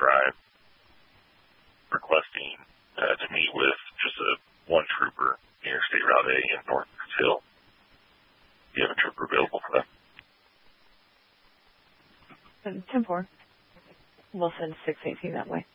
Drive requesting to meet with just one trooper near State Route A in North Hill. Do you have a trooper available for that? 10-4. We'll send 618 that way.